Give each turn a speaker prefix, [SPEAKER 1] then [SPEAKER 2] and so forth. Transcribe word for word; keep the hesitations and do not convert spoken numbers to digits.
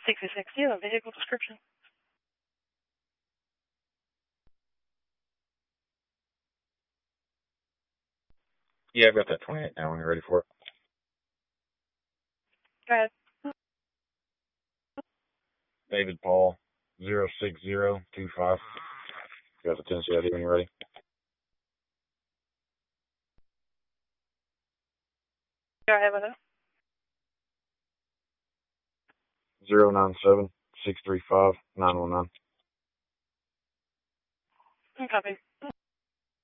[SPEAKER 1] sixty-six, do you have a vehicle description?
[SPEAKER 2] Yeah, I've got that twenty-eight now when you're ready for it.
[SPEAKER 1] Go ahead.
[SPEAKER 2] David Paul, zero six zero two five. You got the Tennessee I D when you're ready.
[SPEAKER 1] Go ahead with it.
[SPEAKER 2] Zero nine seven six three five nine one nine.
[SPEAKER 1] Copy.